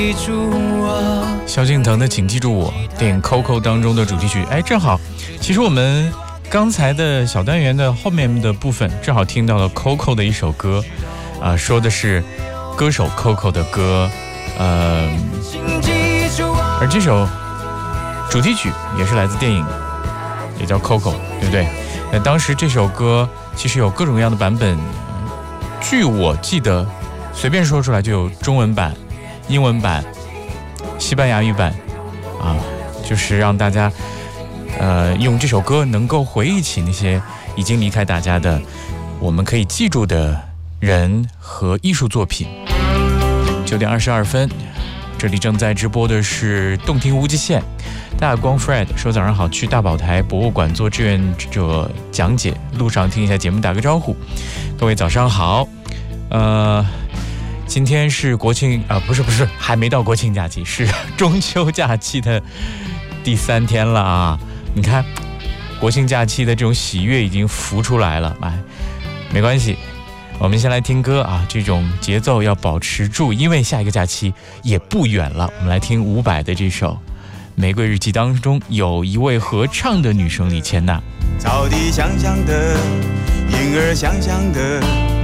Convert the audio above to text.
萧敬腾的请记住我，电影 Coco 当中的主题曲。正好其实我们刚才的小单元的后面的部分正好听到了 Coco 的一首歌，说的是歌手 Coco 的歌，而这首主题曲也是来自电影，也叫 Coco， 对不对？那当时这首歌其实有各种各样的版本，据我记得随便说出来就有中文版、英文版、西班牙语版，就是让大家用这首歌能够回忆起那些已经离开大家的我们可以记住的人和艺术作品。9点22分，这里正在直播的是动听无极限。大光 Fred 说早上好，去大宝台博物馆做志愿者讲解，路上听一下节目打个招呼。各位早上好，今天是国庆不是还没到国庆假期，是中秋假期的第3天了啊！你看国庆假期的这种喜悦已经浮出来了，没关系，我们先来听歌啊，这种节奏要保持住，因为下一个假期也不远了。我们来听伍佰的这首《玫瑰日记》当中有一位合唱的女生李千娜。 草地香香的，婴儿香香的，